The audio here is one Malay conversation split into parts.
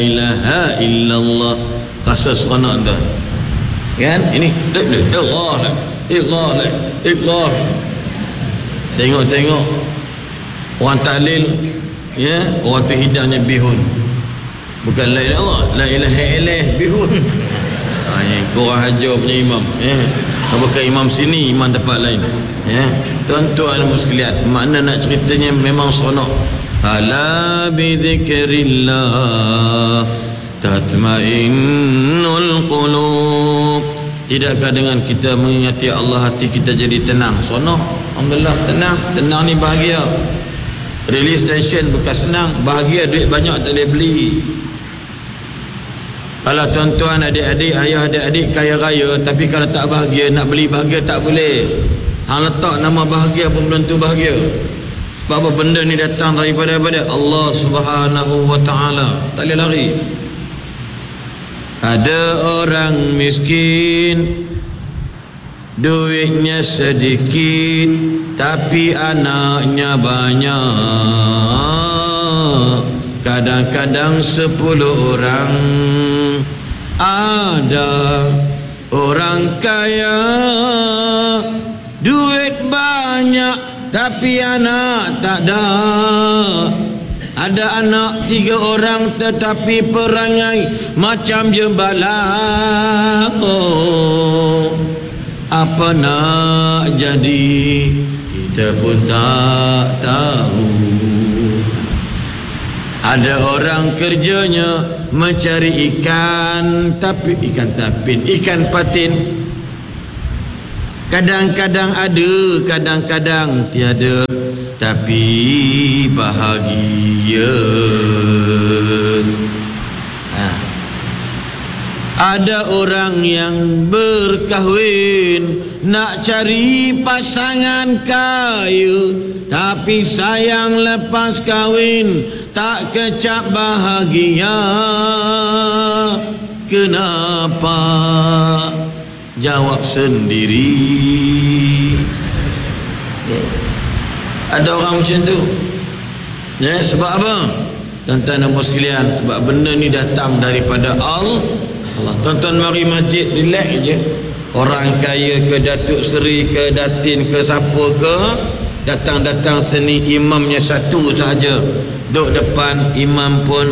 ilaha illallah, rasa seronok tu kan. Ini ikhlas. Tengok orang tahlil ya, orang tu hidangnya bihun, bukan la ilaha illallah bihun. Korang hajar punya imam bukan imam sini, imam tempat lain ya. Tuan-tuan dan sekalian, makna nak ceritanya memang seronok. Ala bi dzikrillah tatmainnul qulub. Tidakkah dengan kita mengingati Allah hati kita jadi tenang, seronok. Alhamdulillah, tenang ni bahagia. Release tension bukan senang, bahagia duit banyak tak boleh beli. Kalau tuan-tuan, adik-adik, ayah adik-adik kaya raya, tapi kalau tak bahagia, nak beli bahagia tak boleh. Hang letak nama bahagia pun belum tentu bahagia. Sebab apa? Benda ni datang daripada Allah Subhanahu wa ta'ala, tak boleh lari. Ada orang miskin, duitnya sedikit, tapi anaknya banyak. Kadang-kadang 10 orang. Ada orang kaya, duit banyak, tapi anak tak ada. Ada anak 3 orang, tetapi perangai macam jembala. Apa nak jadi, kita pun tak tahu. Ada orang kerjanya mencari ikan, tapi ikan tapin, ikan patin. Kadang-kadang ada, kadang-kadang tiada, tapi bahagia. Ada orang yang berkahwin, nak cari pasangan kaya, tapi sayang lepas kahwin tak kecap bahagia. Kenapa? Jawab sendiri. Ada orang macam tu ya. Sebab apa? Tuan-tuan dan puan sekalian, sebab benda ni datang daripada Allah. Tuan-tuan mari masjid, relax je. Orang kaya ke, Datuk Seri ke, Datin ke, siapa ke, datang-datang seni, imamnya satu saja, duduk depan, imam pun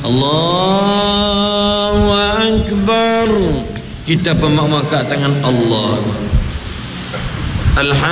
Allahu Akbar, kita pemak-mak kat tangan Allah. Alhamdulillah.